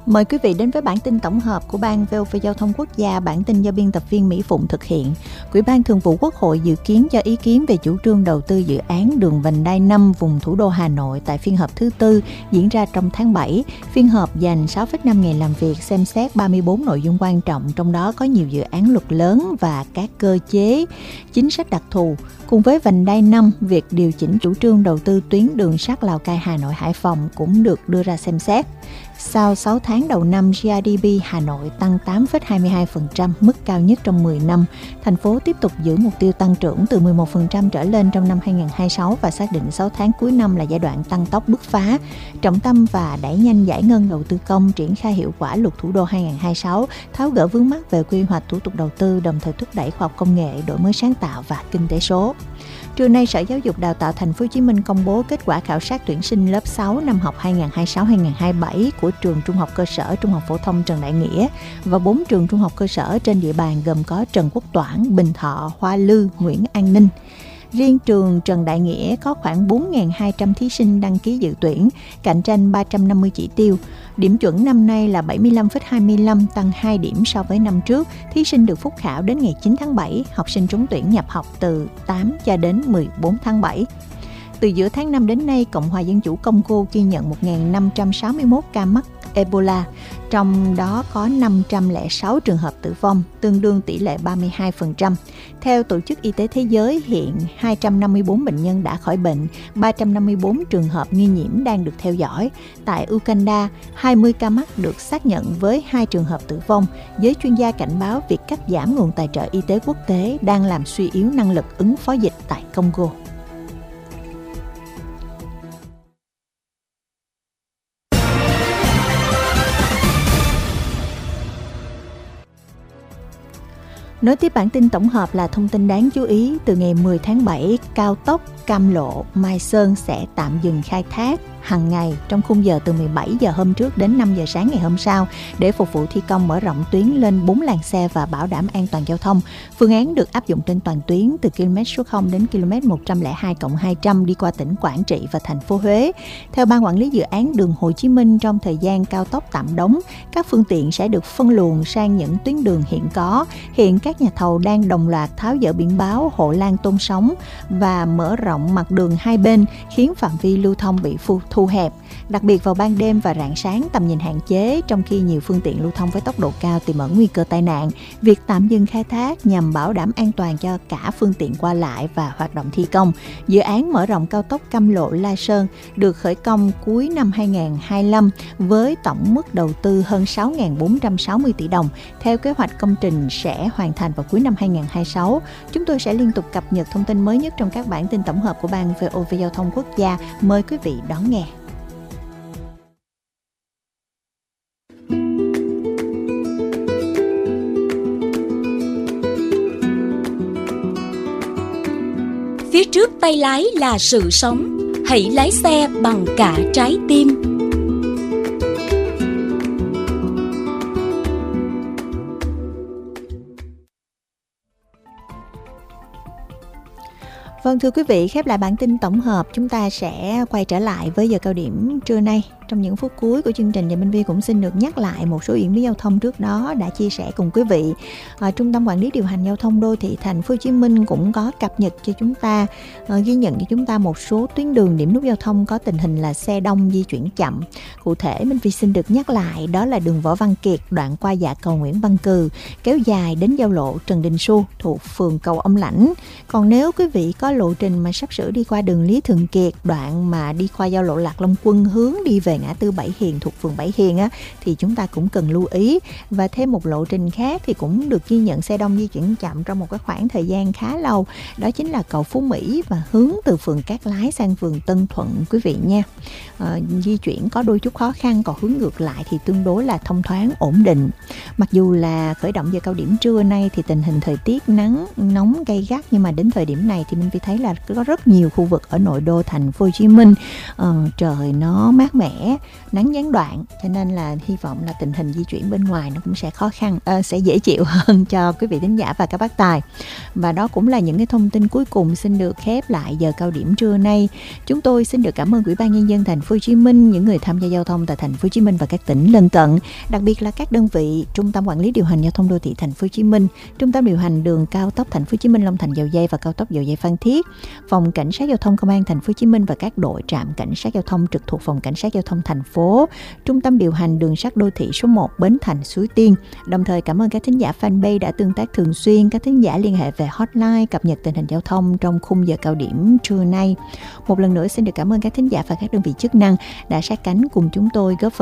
Mời quý vị đến với bản tin tổng hợp của Ban VOV Giao thông Quốc gia. Bản tin do biên tập viên Mỹ Phụng thực hiện. Ủy ban Thường vụ Quốc hội dự kiến cho ý kiến về chủ trương đầu tư dự án đường vành đai 5 vùng thủ đô Hà Nội tại phiên họp thứ tư diễn ra trong tháng 7. Phiên họp dành 6,5 ngày làm việc, xem xét 34 nội dung quan trọng, trong đó có nhiều dự án luật lớn và các cơ chế, chính sách đặc thù. Cùng với vành đai 5, việc điều chỉnh chủ trương đầu tư tuyến đường sắt Lào Cai, Hà Nội, Hải Phòng cũng được đưa ra xem xét. Sau 6 tháng đầu năm, GDP Hà Nội tăng 8,22%, mức cao nhất trong 10 năm. Thành phố tiếp tục giữ mục tiêu tăng trưởng từ 11% trở lên trong năm 2026 và xác định 6 tháng cuối năm là giai đoạn tăng tốc bứt phá. Trọng tâm và đẩy nhanh giải ngân đầu tư công, triển khai hiệu quả luật thủ đô 2026, tháo gỡ vướng mắc về quy hoạch thủ tục đầu tư, đồng thời thúc đẩy khoa học công nghệ, đổi mới sáng tạo và kinh tế số. Trưa nay, Sở Giáo dục Đào tạo Thành phố Hồ Chí Minh công bố kết quả khảo sát tuyển sinh lớp 6 năm học 2026-2027 của trường Trung học cơ sở, Trung học phổ thông Trần Đại Nghĩa và 4 trường trung học cơ sở trên địa bàn gồm có Trần Quốc Toản, Bình Thọ, Hoa Lư, Nguyễn An Ninh. Riêng trường Trần Đại Nghĩa có khoảng 4.200 thí sinh đăng ký dự tuyển, cạnh tranh 350 chỉ tiêu. Điểm chuẩn năm nay là 75,25, tăng 2 điểm so với năm trước. Thí sinh được phúc khảo đến ngày 9 tháng 7, học sinh trúng tuyển nhập học từ 8 cho đến 14 tháng 7. Từ giữa tháng 5 đến nay, Cộng hòa Dân chủ Congo ghi nhận 1.561 ca mắc Ebola, trong đó có 506 trường hợp tử vong, tương đương tỷ lệ 32%. Theo Tổ chức Y tế Thế giới, hiện 254 bệnh nhân đã khỏi bệnh, 354 trường hợp nghi nhiễm đang được theo dõi. Tại Uganda, 20 ca mắc được xác nhận với 2 trường hợp tử vong. Giới chuyên gia cảnh báo việc cắt giảm nguồn tài trợ y tế quốc tế đang làm suy yếu năng lực ứng phó dịch tại Congo. Nối tiếp bản tin tổng hợp là thông tin đáng chú ý. Từ ngày 10 tháng 7, cao tốc Cam Lộ - Mai Sơn sẽ tạm dừng khai thác hàng ngày trong khung giờ từ 17 giờ hôm trước đến 5 giờ sáng ngày hôm sau để phục vụ thi công mở rộng tuyến lên 4 làn xe và bảo đảm an toàn giao thông. Phương án được áp dụng trên toàn tuyến từ km số 0 đến km 102+200 đi qua tỉnh Quảng Trị và thành phố Huế. Theo Ban Quản lý Dự án Đường Hồ Chí Minh, trong thời gian cao tốc tạm đóng, các phương tiện sẽ được phân luồng sang những tuyến đường hiện có. Hiện các nhà thầu đang đồng loạt tháo dỡ biển báo, hộ lan tôn sóng và mở rộng mặt đường hai bên, khiến phạm vi lưu thông bị thu hẹp. Đặc biệt vào ban đêm và rạng sáng, tầm nhìn hạn chế, trong khi nhiều phương tiện lưu thông với tốc độ cao tiềm ẩn nguy cơ tai nạn. Việc tạm dừng khai thác nhằm bảo đảm an toàn cho cả phương tiện qua lại và hoạt động thi công. Dự án mở rộng cao tốc Cam Lộ - La Sơn được khởi công cuối năm 2025 với tổng mức đầu tư hơn 6.460 tỷ đồng. Theo kế hoạch, công trình sẽ hoàn thành vào cuối năm 2026. Chúng tôi sẽ liên tục cập nhật thông tin mới nhất trong các bản tin tổng hợp của Ban VOV Giao thông Quốc gia. Mời quý vị đón nghe. Phía trước tay lái là sự sống, hãy lái xe bằng cả trái tim. Vâng, thưa quý vị, khép lại bản tin tổng hợp, chúng ta sẽ quay trở lại với giờ cao điểm trưa nay. Trong những phút cuối của chương trình, và Minh Vi cũng xin được nhắc lại một số diễn biến giao thông trước đó đã chia sẻ cùng quý vị. Trung tâm Quản lý Điều hành Giao thông Đô thị Thành phố Hồ Chí Minh cũng có cập nhật cho chúng ta, ghi nhận cho chúng ta một số tuyến đường điểm nút giao thông có tình hình là xe đông di chuyển chậm. Cụ thể, Minh Vi xin được nhắc lại đó là đường Võ Văn Kiệt đoạn qua dạ cầu Nguyễn Văn Cừ kéo dài đến giao lộ Trần Đình Xu thuộc phường Cầu Ông Lãnh. Còn nếu quý vị có lộ trình mà sắp sửa đi qua đường Lý Thường Kiệt, đoạn mà đi qua giao lộ Lạc Long Quân hướng đi về ngã tư Bảy Hiền thuộc phường Bảy Hiền á, thì chúng ta cũng cần lưu ý. Và thêm một lộ trình khác thì cũng được ghi nhận xe đông di chuyển chậm trong một cái khoảng thời gian khá lâu, đó chính là cầu Phú Mỹ và hướng từ phường Cát Lái sang phường Tân Thuận quý vị nha. Di chuyển có đôi chút khó khăn, còn hướng ngược lại thì tương đối là thông thoáng ổn định. Mặc dù là khởi động giờ cao điểm trưa nay thì tình hình thời tiết nắng nóng gay gắt, nhưng mà đến thời điểm này thì Minh Vi thấy là có rất nhiều khu vực ở nội đô thành phố Hồ Chí Minh trời nó mát mẻ, nắng gián đoạn, cho nên là hy vọng là tình hình di chuyển bên ngoài nó cũng sẽ khó khăn, sẽ dễ chịu hơn cho quý vị thính giả và các bác tài. Và đó cũng là những cái thông tin cuối cùng xin được khép lại giờ cao điểm trưa nay. Chúng tôi xin được cảm ơn Ủy ban Nhân dân thành phố Hồ Chí Minh, những người tham gia giao thông tại thành phố Hồ Chí Minh và các tỉnh lân cận, đặc biệt là các đơn vị Trung tâm Quản lý điều hành giao thông đô thị thành phố Hồ Chí Minh, Trung tâm điều hành đường cao tốc thành phố Hồ Chí Minh Long Thành Dầu Giây và cao tốc Dầu Giây Phan Thiết, Phòng Cảnh sát giao thông Công an thành phố Hồ Chí Minh và các đội trạm cảnh sát giao thông trực thuộc Phòng Cảnh sát giao thông thành phố, Trung tâm điều hành đường sắt đô thị số 1 Bến Thành Suối Tiên. Đồng thời cảm ơn các thính giả fanpage đã tương tác thường xuyên, các thính giả liên hệ về hotline cập nhật tình hình giao thông trong khung giờ cao điểm trưa nay. Một lần nữa xin được cảm ơn các thính giả và các đơn vị chức năng đã sát cánh cùng chúng tôi góp phần